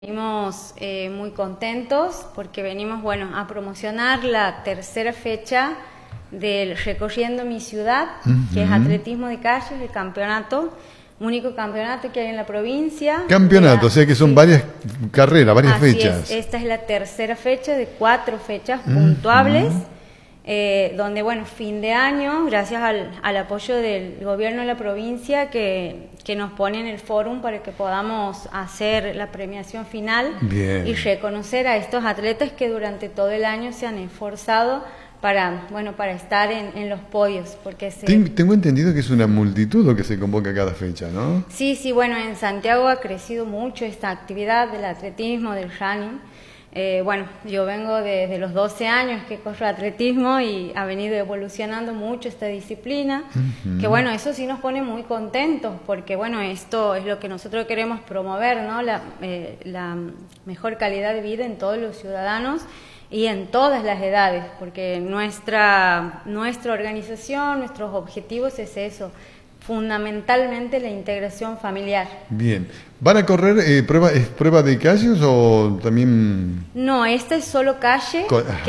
Venimos muy contentos porque venimos, a promocionar la tercera fecha del Recorriendo Mi Ciudad, que es atletismo de calle, el campeonato, único campeonato que hay en la provincia. Campeonato, o sea que son varias carreras, varias fechas. Esta es la tercera fecha de 4 fechas puntuables, donde, fin de año, gracias al apoyo del gobierno de la provincia que nos pone en el fórum para que podamos hacer la premiación final. Bien. Y reconocer a estos atletas que durante todo el año se han esforzado para estar en los podios. Porque Tengo entendido que es una multitud lo que se convoca cada fecha, ¿no? Sí, en Santiago ha crecido mucho esta actividad del atletismo, del running. Yo vengo desde los 12 años que corro atletismo y ha venido evolucionando mucho esta disciplina, que eso sí nos pone muy contentos, porque esto es lo que nosotros queremos promover, ¿no? La mejor calidad de vida en todos los ciudadanos y en todas las edades, porque nuestra organización, nuestros objetivos es eso, fundamentalmente la integración familiar. Bien. ¿Van a correr prueba de calles o también...? No, esta es solo calle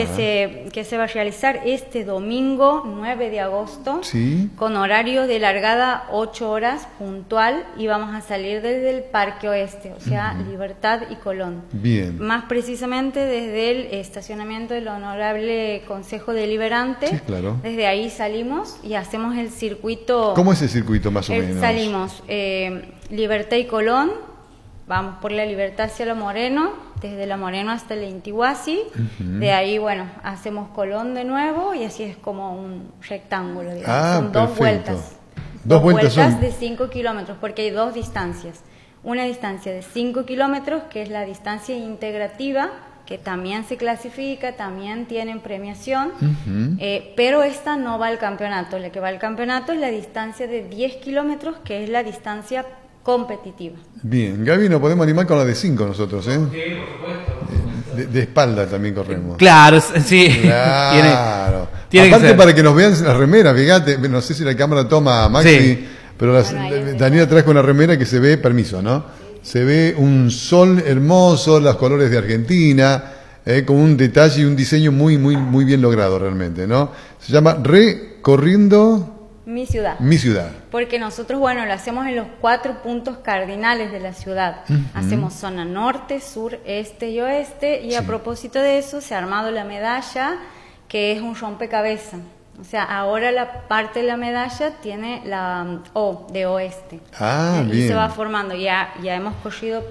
que se va a realizar este domingo 9 de agosto, ¿sí? Con horario de largada 8 horas puntual, y vamos a salir desde el Parque Oeste, o sea, Libertad y Colón. Bien. Más precisamente desde el estacionamiento del Honorable Consejo Deliberante. Sí, claro. Desde ahí salimos y hacemos el circuito. ¿Cómo es el circuito más o menos? Salimos Libertad y Colón, vamos por la Libertad hacia la Moreno, desde la Moreno hasta el Intihuasi, de ahí, hacemos Colón de nuevo y así es como un rectángulo, digamos. Son dos vueltas. Dos vueltas de 5 kilómetros, porque hay dos distancias. Una distancia de 5 kilómetros, que es la distancia integrativa, que también se clasifica, también tienen premiación, pero esta no va al campeonato. La que va al campeonato es la distancia de 10 kilómetros, que es la distancia competitiva. Bien, Gaby, nos podemos animar con la de 5 nosotros, ¿eh? Sí, por supuesto. De espalda también corremos. Claro, sí. Claro. Tiene Aparte, que ser. para que nos vean las remeras, fíjate, no sé si la cámara toma, Maxi, sí. Pero Daniela trajo una remera que se ve, permiso, ¿no? Se ve un sol hermoso, los colores de Argentina, con un detalle y un diseño muy, muy, muy bien logrado realmente, ¿no? Se llama Recorriendo Mi Ciudad. Mi Ciudad. Porque nosotros, lo hacemos en los 4 puntos cardinales de la ciudad. Hacemos zona norte, sur, este y oeste, y a propósito de eso se ha armado la medalla, que es un rompecabezas. O sea, ahora la parte de la medalla tiene la O de oeste. Bien. Y se va formando. Ya hemos corrido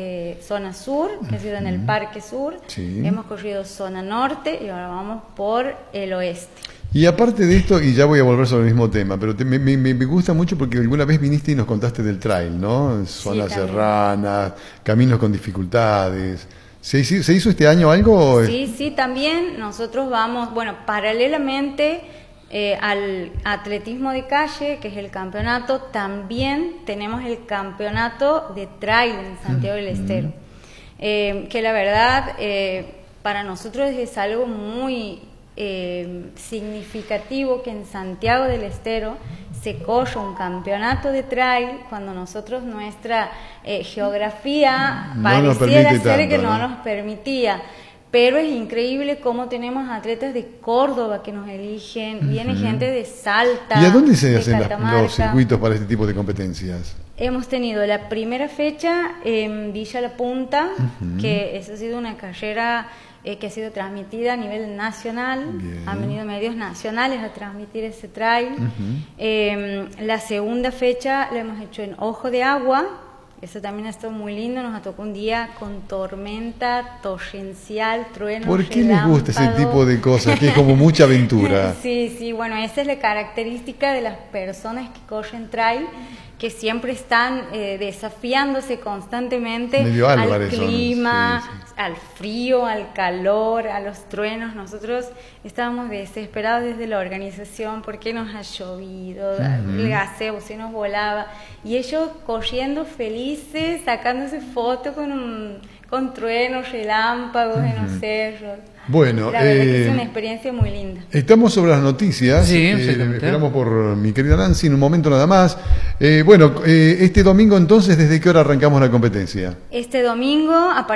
zona sur, que ha sido en el Parque Sur. Sí. Hemos corrido zona norte y ahora vamos por el oeste. Y aparte de esto, y ya voy a volver sobre el mismo tema, pero me gusta mucho porque alguna vez viniste y nos contaste del trail, ¿no? Zonas serranas, caminos con dificultades. ¿Se hizo este año algo? Sí, también nosotros vamos, paralelamente al atletismo de calle, que es el campeonato, también tenemos el campeonato de trail en Santiago del Estero, que la verdad para nosotros es algo muy significativo que en Santiago del Estero se corra un campeonato de trail cuando nosotros nuestra geografía pareciera ser que no nos permitía. Pero es increíble cómo tenemos atletas de Córdoba que nos eligen, viene gente de Salta. ¿Y a dónde se hacen Catamarca. Los circuitos para este tipo de competencias? Hemos tenido la primera fecha en Villa La Punta, que esa ha sido una carrera que ha sido transmitida a nivel nacional. Bien. Han venido medios nacionales a transmitir ese trail. La segunda fecha la hemos hecho en Ojo de Agua. Eso también ha estado muy lindo. Nos tocó un día con tormenta torrencial, truenos, ¿Por qué les gusta ese tipo de cosas? Que es como mucha aventura. Sí, esa es la característica de las personas que corren trail, que siempre están desafiándose constantemente al clima, al frío, al calor, a los truenos. Nosotros estábamos desesperados desde la organización porque nos ha llovido, el gazebo se nos volaba, y ellos corriendo felices, sacándose fotos con truenos, relámpagos en los cerros. Bueno, la verdad que es una experiencia muy linda. Estamos sobre las noticias. Sí, esperamos por mi querida Nancy en un momento nada más. Bueno, este domingo entonces, ¿desde qué hora arrancamos la competencia? Este domingo, a